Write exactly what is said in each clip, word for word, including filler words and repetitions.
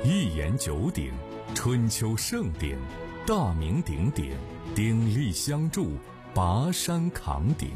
一言九鼎，春秋盛鼎，大名鼎鼎，鼎力相助，拔山扛鼎。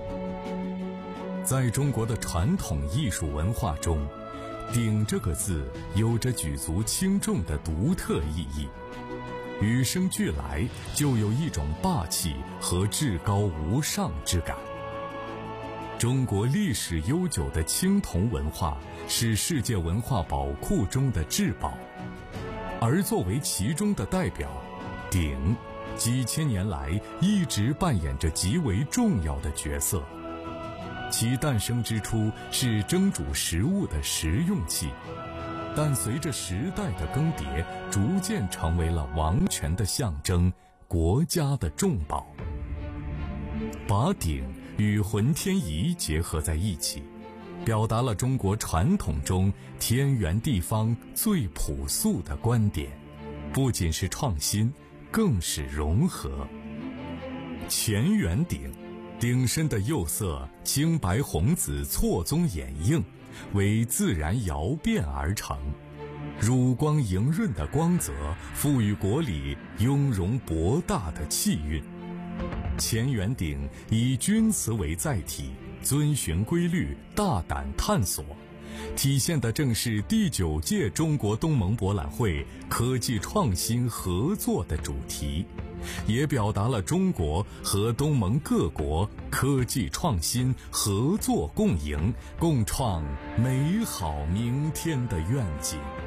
在中国的传统艺术文化中，鼎这个字有着举足轻重的独特意义，与生俱来就有一种霸气和至高无上之感。中国历史悠久的青铜文化是世界文化宝库中的至宝，而作为其中的代表，鼎几千年来一直扮演着极为重要的角色。其诞生之初是蒸煮食物的食用器，但随着时代的更迭，逐渐成为了王权的象征，国家的重宝。把鼎与浑天仪结合在一起，表达了中国传统中天圆地方最朴素的观点，不仅是创新，更是融合。乾元鼎，鼎身的釉色青白红紫错综掩映，为自然窑变而成，乳光莹润的光泽赋予国礼雍容博大的气韵。乾元鼎以钧瓷为载体，遵循规律，大胆探索，体现的正是第九届中国东盟博览会科技创新合作的主题，也表达了中国和东盟各国科技创新合作共赢，共创美好明天的愿景。